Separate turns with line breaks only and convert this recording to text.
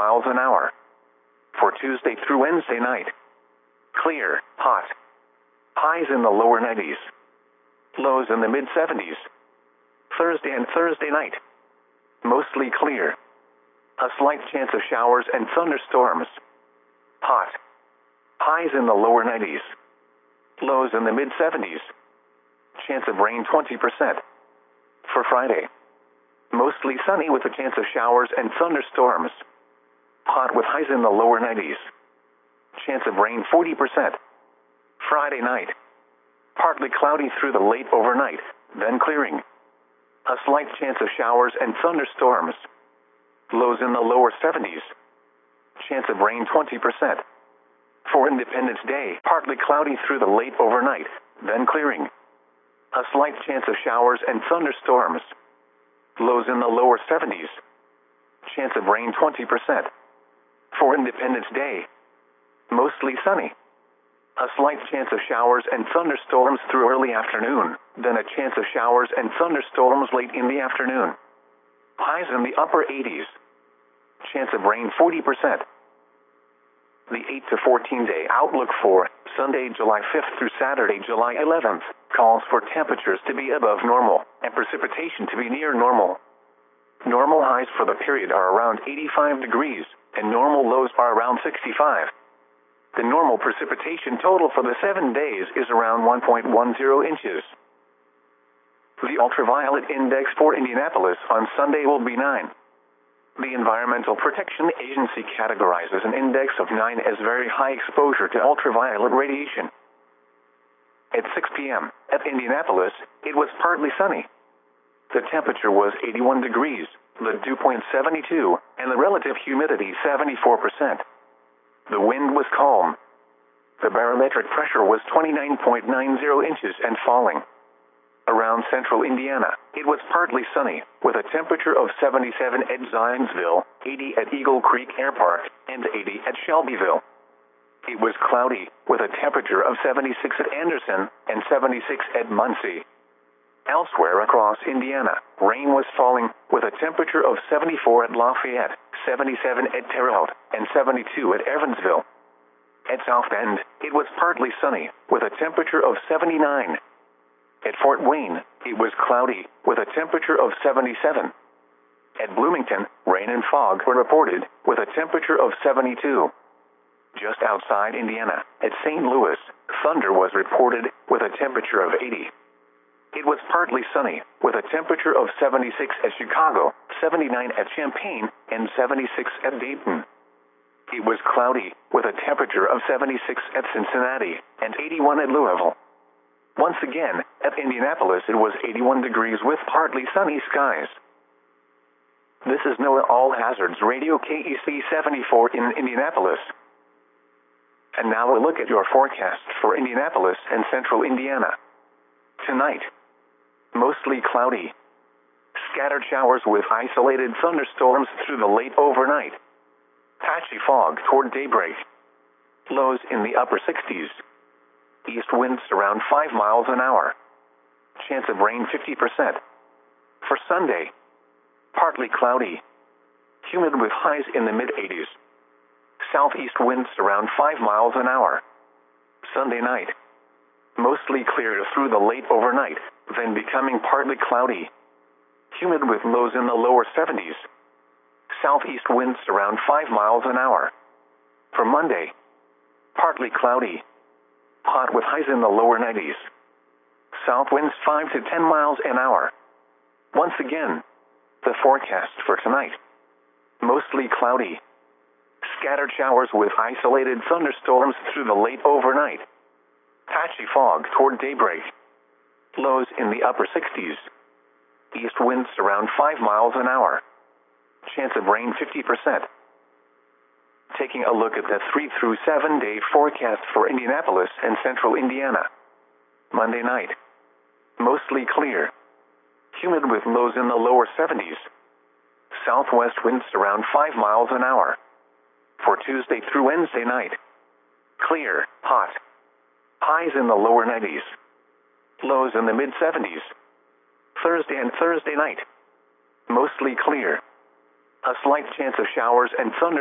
miles an hour. For Tuesday through Wednesday night, clear, hot. Highs in the lower 90s. Lows in the mid-70s. Thursday and Thursday night, mostly clear. A slight chance of showers and thunderstorms. Hot. Highs in the lower 90s. Lows in the mid-70s. Chance of rain 20%. For Friday, mostly sunny with a chance of showers and thunderstorms. Hot with highs in the lower 90s. Chance of rain 40%. Friday night, partly cloudy through the late overnight, then clearing. A slight chance of showers and thunderstorms. Lows in the lower 70s. Chance of rain 20%. For Independence Day, partly cloudy through the late overnight, then clearing. A slight chance of showers and thunderstorms. Lows in the lower 70s. Chance of rain 20%. For Independence Day, mostly sunny. A slight chance of showers and thunderstorms through early afternoon, then a chance of showers and thunderstorms late in the afternoon. Highs in the upper 80s. Chance of rain 40%. The 8 to 14 day outlook for Sunday, July 5th through Saturday, July 11th, calls for temperatures to be above normal and precipitation to be near normal. Normal highs for the period are around 85 degrees, and normal lows are around 65. The normal precipitation total for the 7 days is around 1.10 inches. The ultraviolet index for Indianapolis on Sunday will be 9. The Environmental Protection Agency categorizes an index of 9 as very high exposure to ultraviolet radiation. At 6 p.m. at Indianapolis, it was partly sunny. The temperature was 81 degrees, the dew point 72, and the relative humidity 74%. The wind was calm. The barometric pressure was 29.90 inches and falling. Around central Indiana, it was partly sunny, with a temperature of 77 at Zionsville, 80 at Eagle Creek Air Park, and 80 at Shelbyville. It was cloudy, with a temperature of 76 at Anderson and 76 at Muncie. Elsewhere across Indiana, rain was falling, with a temperature of 74 at Lafayette, 77 at Terre Haute, and 72 at Evansville. At South Bend, it was partly sunny, with a temperature of 79. At Fort Wayne, it was cloudy, with a temperature of 77. At Bloomington, rain and fog were reported, with a temperature of 72. Just outside Indiana, at St. Louis, thunder was reported, with a temperature of 80. It was partly sunny, with a temperature of 76 at Chicago, 79 at Champaign, and 76 at Dayton. It was cloudy, with a temperature of 76 at Cincinnati, and 81 at Louisville. Once again, at Indianapolis it was 81 degrees with partly sunny skies. This is NOAA All Hazards Radio KEC 74 in Indianapolis. And now a look at your forecast for Indianapolis and central Indiana. Tonight, mostly cloudy. Scattered showers with isolated thunderstorms through the late overnight. Patchy fog toward daybreak. Lows in the upper 60s. East winds around 5 miles an hour. Chance of rain 50%. For Sunday, partly cloudy. Humid with highs in the mid-80s. Southeast winds around 5 miles an hour. Sunday night, mostly clear through the late overnight, then becoming partly cloudy. Humid with lows in the lower 70s. Southeast winds around 5 miles an hour. For Monday, partly cloudy. Hot with highs in the lower 90s. South winds 5 to 10 miles an hour. Once again, the forecast for tonight. Mostly cloudy. Scattered showers with isolated thunderstorms through the late overnight. Patchy fog toward daybreak. Lows in the upper 60s. East winds around 5 miles an hour. Chance of rain 50%. Taking a look at the 3 through 7 day forecast for Indianapolis and central Indiana. Monday night, mostly clear. Humid with lows in the lower 70s. Southwest winds around 5 miles an hour. For Tuesday through Wednesday night, clear, hot. Highs in the lower 90s. Lows in the mid-70s. Thursday and Thursday night, mostly clear. A slight chance of showers and thunder